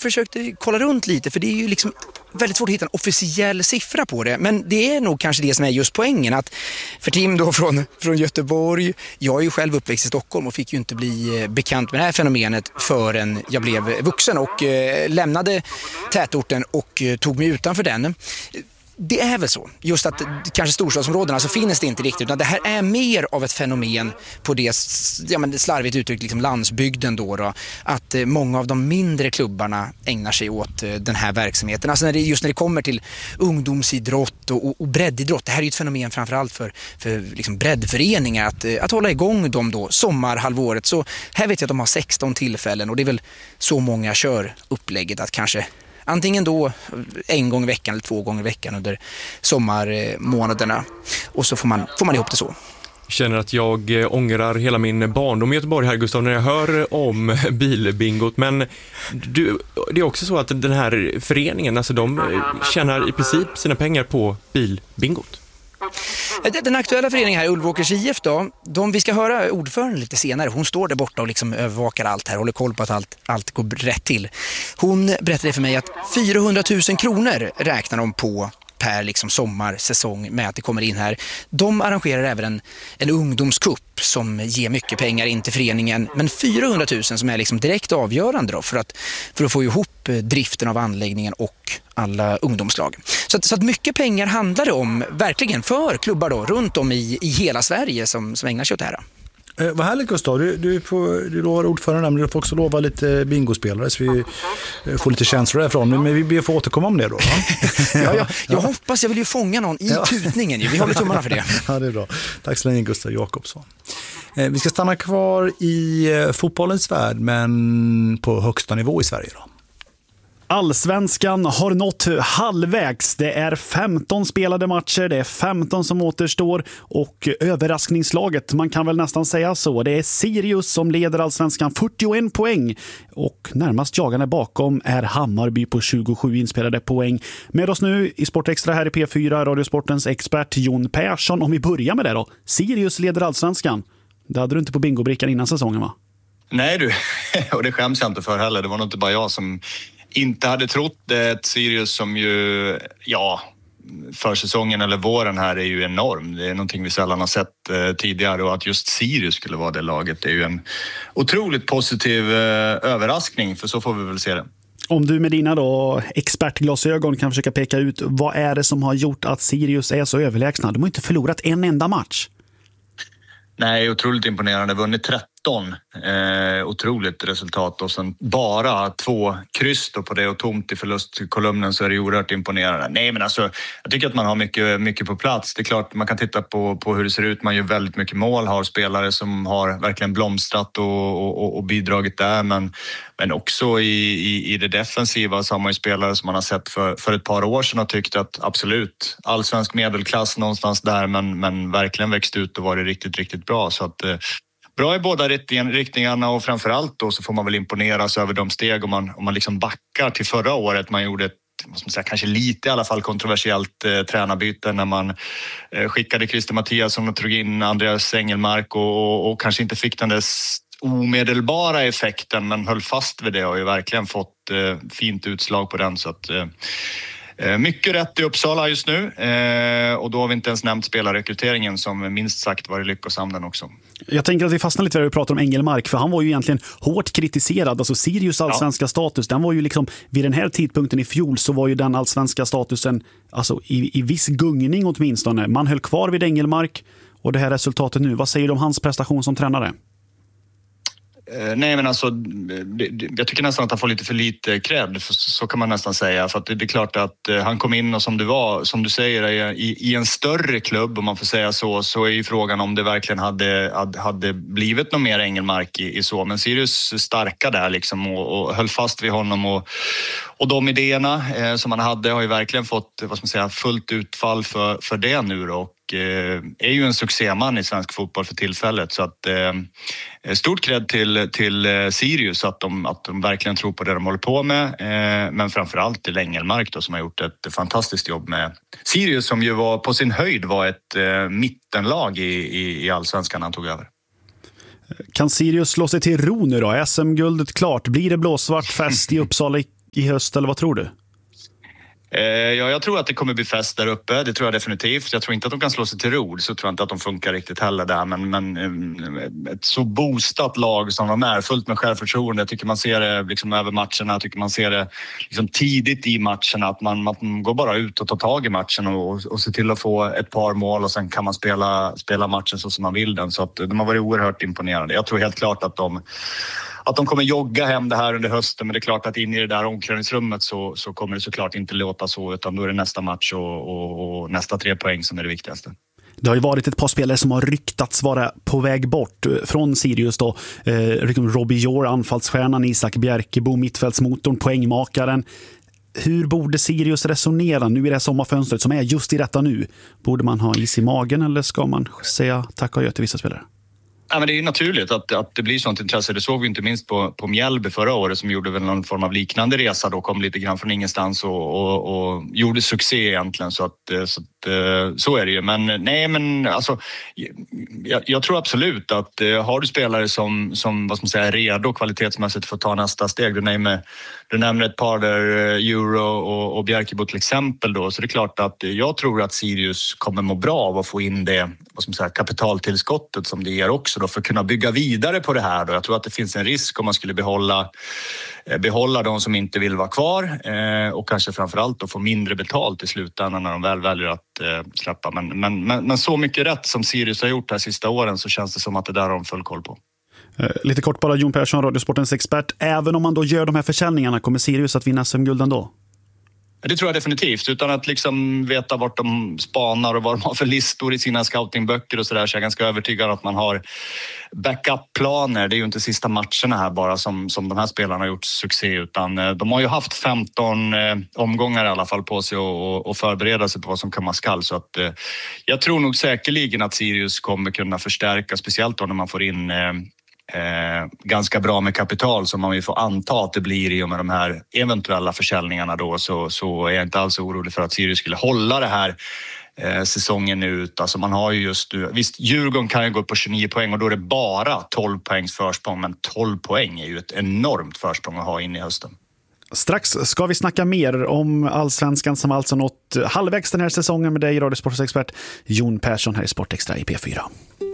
försökte kolla runt lite, för det är ju liksom väldigt svårt att hitta en officiell siffra på det. Men det är nog kanske det som är just poängen. Att för Tim då från Göteborg, jag är ju själv uppväxt i Stockholm och fick ju inte bli bekant med det här fenomenet förrän jag blev vuxen och lämnade tätorten och tog mig utanför den. Det är väl så. Just att kanske storstadsområdena så finns det inte riktigt. Utan det här är mer av ett fenomen på det slarvigt uttryckt liksom landsbygden då. Att många av de mindre klubbarna ägnar sig åt den här verksamheten. Alltså när det kommer till ungdomsidrott och breddidrott. Det här är ju ett fenomen framförallt för liksom breddföreningar. Att hålla igång dem då sommarhalvåret. Så här vet jag att de har 16 tillfällen. Och det är väl så många kör upplägget att kanske antingen då en gång i veckan eller 2 gånger i veckan under sommarmånaderna. Och så får man ihop det så. Känner att jag ångrar hela min barndom i Göteborg här, Gustav, när jag hör om bilbingot. Men det är också så att den här föreningen, alltså de tjänar i princip sina pengar på bilbingot. Den aktuella föreningen här, Ulvåkers IF då, vi ska höra ordföranden lite senare. Hon står där borta och liksom övervakar allt här, håller koll på att allt går rätt till. Hon berättade för mig att 400 000 kronor räknar de på per liksom sommarsäsong med att det kommer in här. De arrangerar även en ungdomskupp som ger mycket pengar in till föreningen, men 400 000 som är liksom direkt avgörande då för att få ihop driften av anläggningen och alla ungdomslag. Så att mycket pengar handlar det om verkligen för klubbar då runt om i hela Sverige som ägnar sig åt det här. Vad härligt, Gustav. Du lovar ordförande, men du får också lova lite bingospelare så vi får lite känslor därifrån. Men vi ber få återkomma om det då. Va? Jag hoppas, jag vill ju fånga någon i tutningen. Vi håller tummarna för det. Ja, det är bra. Tack så länge, Gustav Jakobsson. Vi ska stanna kvar i fotbollens värld, men på högsta nivå i Sverige då. Allsvenskan har nått halvvägs. Det är 15 spelade matcher, det är 15 som återstår och överraskningslaget, man kan väl nästan säga så. Det är Sirius som leder Allsvenskan 41 poäng och närmast jagande bakom är Hammarby på 27 inspelade poäng. Med oss nu i Sportextra här i P4, Radiosportens expert Jon Persson. Om vi börjar med det då. Sirius leder Allsvenskan. Det hade du inte på bingobrickan innan säsongen, va? Nej du, och det skäms jag inte för heller. Det var nog inte bara jag som inte hade trott det. Ett Sirius som ju, försäsongen eller våren här är ju enorm. Det är någonting vi sällan har sett tidigare, och att just Sirius skulle vara det laget, det är ju en otroligt positiv överraskning, för så får vi väl se det. Om du med dina då expertglasögon kan försöka peka ut, vad är det som har gjort att Sirius är så överlägsna? De har inte förlorat en enda match. Nej, otroligt imponerande. Vunnit 13. Otroligt resultat, och sen bara 2 kryss på det och tomt i förlustkolumnen, så är det oerhört imponerande. Nej, men alltså, jag tycker att man har mycket på plats. Det är klart man kan titta på hur det ser ut. Man gör väldigt mycket mål, har spelare som har verkligen blomstrat och bidragit där, men också i det defensiva så har man ju spelare som man har sett för ett par år sedan och tyckt att absolut allsvensk medelklass någonstans där, men verkligen växt ut och varit riktigt, riktigt bra. Så att bra i båda riktningarna, och framförallt då så får man väl imponeras över de steg om man liksom backar till förra året. Man gjorde ett, vad ska man säga, kanske lite i alla fall kontroversiellt tränarbyte när man skickade Christer Mattiasson och tog in Andreas Engelmark och kanske inte fick den där omedelbara effekten, men höll fast vid det och har ju verkligen fått fint utslag på den. Så att mycket rätt i Uppsala just nu, och då har vi inte ens nämnt spelarrekryteringen som minst sagt var lyckosam den också. Jag tänker att vi fastnar lite där och pratar om Engelmark, för han var ju egentligen hårt kritiserad. Alltså Sirius allsvenska status, den var ju liksom vid den här tidpunkten i fjol, så var ju den allsvenska statusen alltså i viss gungning åtminstone. Man höll kvar vid Engelmark, och det här resultatet nu, vad säger du om hans prestation som tränare? Nej, men alltså jag tycker nästan att han får lite för lite cred, så kan man nästan säga, för att det är klart att han kom in och som du säger i en större klubb, om man får säga så är ju frågan om det verkligen hade blivit något mer Engelmark i så, men Sirius starka där liksom och höll fast vid honom, och de idéerna som han hade har ju verkligen fått, vad ska man säga, fullt utfall för det nu då, och är ju en succéman i svensk fotboll för tillfället, så att stort cred till Sirius att de verkligen tror på det de håller på med, men framförallt till Engelmark då, som har gjort ett fantastiskt jobb med Sirius, som ju var på sin höjd var ett mittenlag i allsvenskan när han tog över. Kan Sirius slå sig till ro nu då? SM-guldet klart, blir det blåsvart fest i Uppsala i höst, eller vad tror du? Ja, jag tror att det kommer bli fest där uppe. Det tror jag definitivt. Jag tror inte att de kan slå sig till ro. Så tror jag inte att de funkar riktigt heller där. Men ett så boostat lag som de är, fullt med självförtroende. Jag tycker man ser det liksom över matcherna. Jag tycker man ser det liksom tidigt i matcherna. Att man går bara ut och tar tag i matchen och ser till att få ett par mål. Och sen kan man spela matchen så som man vill den. Så att de har varit oerhört imponerande. Jag tror helt klart att de kommer jogga hem det här under hösten, men det är klart att in i det där omklädningsrummet så kommer det såklart inte låta så, utan då är det nästa match och nästa 3 poäng som är det viktigaste. Det har ju varit ett par spelare som har ryktats vara på väg bort från Sirius då. Robbie Jor, anfallsstjärnan, Isak Bjerkebo, mittfältsmotorn, poängmakaren. Hur borde Sirius resonera nu i det här sommarfönstret som är just i detta nu? Borde man ha is i magen eller ska man säga tack och adjö till vissa spelare? Ja, men det är ju naturligt att det blir sånt intresse. Det såg vi inte minst på Mjällby förra året som gjorde väl någon form av liknande resa då, kom lite grann från ingenstans och gjorde succé egentligen. Så är det ju. Men nej, men alltså jag tror absolut att har du spelare som vad ska man säga, är redo kvalitetsmässigt för att ta nästa steg. Du nämner ett par där, Euro och Bjerkebo till exempel då, så det är klart att jag tror att Sirius kommer må bra av att få in det, vad ska man säga, kapitaltillskottet som det ger också då, för att kunna bygga vidare på det här då. Jag tror att det finns en risk om man skulle behålla de som inte vill vara kvar och kanske framförallt då få mindre betalt i slutändan när de väl väljer att släppa. Men så mycket rätt som Sirius har gjort här sista åren så känns det som att det där har de full koll på. Lite kort bara, Jon Persson, Radiosportens expert. Även om man då gör de här försäljningarna, kommer Sirius att vinna SM-guld ändå? Det tror jag definitivt. Utan att liksom veta vart de spanar och vad de har för listor i sina scoutingböcker och sådär, så jag är ganska övertygad att man har backup-planer. Det är ju inte sista matcherna här bara som de här spelarna har gjort succé, utan de har ju haft 15 omgångar i alla fall på sig och förbereda sig på vad som komma skall. Så att jag tror nog säkerligen att Sirius kommer kunna förstärka, speciellt då när man får in ganska bra med kapital som man ju får anta att det blir i och med de här eventuella försäljningarna då, så är jag inte alls orolig för att Sirius skulle hålla det här säsongen ut. Alltså man har ju just nu, visst, Djurgården kan ju gå upp på 29 poäng och då är det bara 12 poängs försprång, men 12 poäng är ju ett enormt försprång att ha in i hösten. Strax ska vi snacka mer om Allsvenskan som alltså nått halvvägs den här säsongen med dig, Radiosportens expert Jon Persson här i Sportextra i P4.